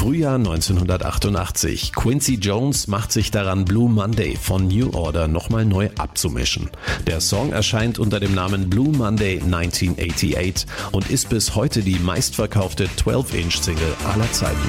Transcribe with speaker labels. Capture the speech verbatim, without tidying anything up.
Speaker 1: Frühjahr neunzehnhundertachtundachtzig. Quincy Jones macht sich daran, Blue Monday von New Order nochmal neu abzumischen. Der Song erscheint unter dem Namen Blue Monday neunzehnhundertachtundachtzig und ist bis heute die meistverkaufte zwölf Inch Single aller Zeiten.